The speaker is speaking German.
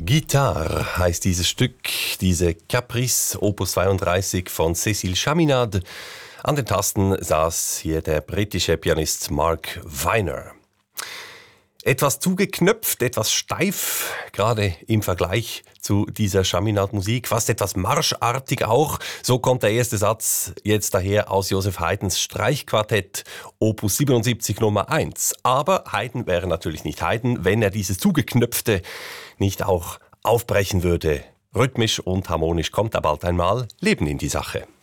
Guitare heißt dieses Stück, diese Caprice, Opus 32 von Cécile Chaminade. An den Tasten saß hier der britische Pianist Mark Weiner. Etwas zugeknöpft, etwas steif, gerade im Vergleich zu dieser Chaminade-Musik, fast etwas marschartig auch. So kommt der erste Satz jetzt daher aus Joseph Haydns Streichquartett, Opus 77 Nummer 1. Aber Haydn wäre natürlich nicht Haydn, wenn er dieses Zugeknöpfte nicht auch aufbrechen würde. Rhythmisch und harmonisch kommt da bald einmal Leben in die Sache.